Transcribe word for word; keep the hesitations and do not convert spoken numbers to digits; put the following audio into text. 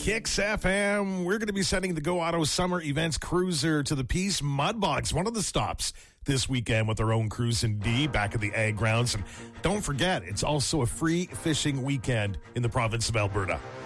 Kicks F M. We're going to be sending the Go Auto Summer Events Cruiser to the Peace Mudbox, one of the stops this weekend with our own Cruise and D back at the Ag Grounds. And don't forget, it's also a free fishing weekend in the province of Alberta.